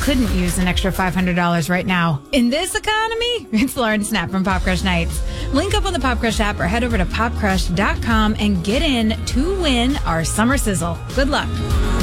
couldn't use an extra $500 right now? In this economy, it's Lauren Snap from Pop Crush Nights. Link up on the Pop Crush app or head over to popcrush.com and get in to win our summer sizzle. Good luck.